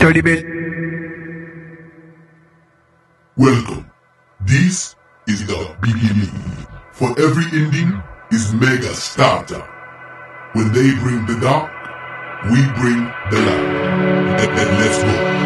30 bit. Welcome. This is the beginning. For every ending is mega starter. When they bring the dark, we bring the light. And let's go.